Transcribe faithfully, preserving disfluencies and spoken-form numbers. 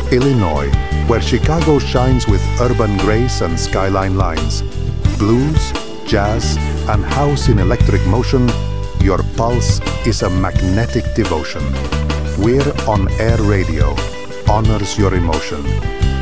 Illinois, where Chicago shines with urban grace and skyline lines. Blues, jazz, and house in electric motion, your pulse is a magnetic devotion. We're On Air Radio, honors your emotion.